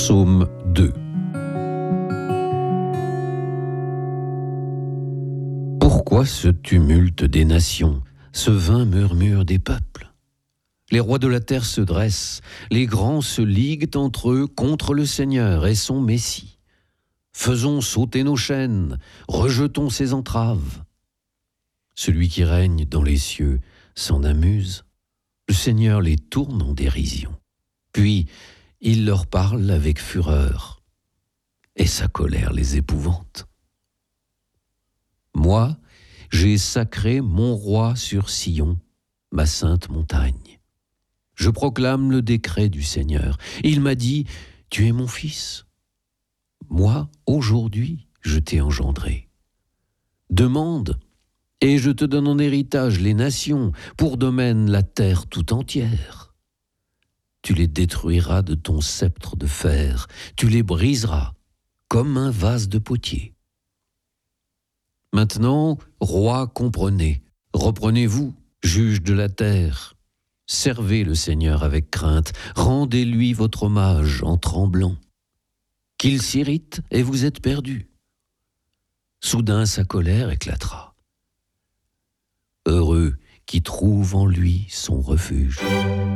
Psaume 2. Pourquoi ce tumulte des nations, ce vain murmure des peuples? Les rois de la terre se dressent, les grands se liguent entre eux contre le Seigneur et son Messie. Faisons sauter nos chaînes, rejetons ses entraves. Celui qui règne dans les cieux s'en amuse. Le Seigneur les tourne en dérision. Puis il leur parle avec fureur, et sa colère les épouvante. Moi, j'ai sacré mon roi sur Sion, ma sainte montagne. Je proclame le décret du Seigneur. Il m'a dit, « Tu es mon fils. Moi, aujourd'hui, je t'ai engendré. Demande, et je te donne en héritage les nations, pour domaine la terre tout entière. Tu les détruiras de ton sceptre de fer, tu les briseras comme un vase de potier. Maintenant, rois, comprenez, reprenez-vous, juges de la terre. Servez le Seigneur avec crainte, rendez-lui votre hommage en tremblant. Qu'il s'irrite et vous êtes perdus. Soudain sa colère éclatera. Heureux qui trouve en lui son refuge.